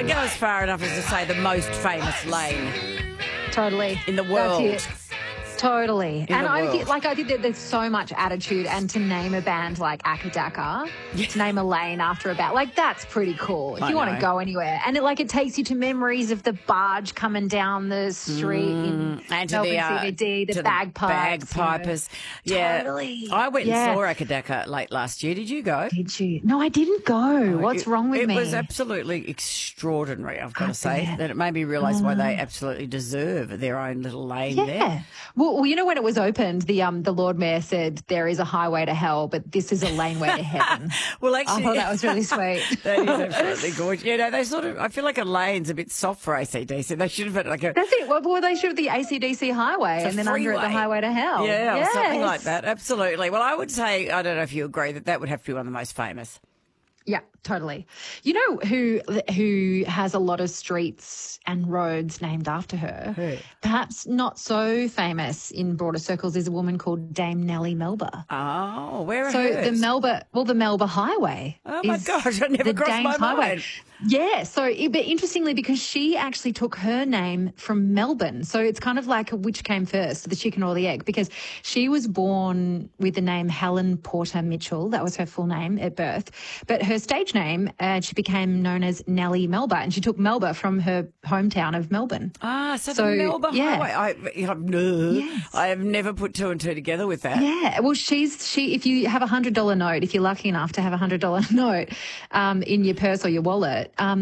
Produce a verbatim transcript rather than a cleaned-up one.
I'd go as far enough as to say the most famous lane Totally. in the world. That's it. Totally. In and the I world. think, like, I think that there's so much attitude, and to name a band like Akadaka, Yeah. to name a lane after a band, like, that's pretty cool. If I you want to know. go anywhere. And it, like, it takes you to memories of the barge coming down the street in Mm, and to Melbourne the, uh, C B D, the to bagpipes. you know. bagpipers. Yeah. Totally. I went Yeah. and saw Akadaka late last year. Did you go? Did you? No, I didn't go. What's It- wrong with it me? It was absolutely extraordinary, I've got I to say. bet. That it made me realise why they absolutely deserve their own little lane Yeah. there. Well, well, you know, when it was opened, the um the Lord Mayor said there is a highway to hell, but this is a laneway to heaven. Well, I actually, thought that was really sweet. that is absolutely gorgeous. You know, they sort of, I feel like a lane's a bit soft for A C D C. They should have had like a, That's it. Well, well, they should have the A C D C highway a and then under it the freeway. highway to hell. Yeah, or something Yes. like that. Absolutely. Well, I would say, I don't know if you agree, that that would have to be one of the most famous. Yeah, totally. You know who who has a lot of streets and roads named after her? Who? Perhaps not so famous in broader circles is a woman called Dame Nellie Melba. Oh, where are So hers? the Melba, well, the Melba Highway. Oh my is gosh, I never the crossed Dame's my Highway. mind. Yeah, so it, but interestingly, because she actually took her name from Melbourne, so it's kind of like which came first, the chicken or the egg? Because she was born with the name Helen Porter Mitchell, that was her full name at birth, but her stage name, uh, she became known as Nellie Melba, and she took Melba from her hometown of Melbourne. Ah, so, So, the Melba yeah. Highway. I, I've, no, Yes. I have never put two and two together with that. Yeah, well, she's she. If you have a hundred dollar note, if you're lucky enough to have a hundred dollar note um, in your purse or your wallet, um,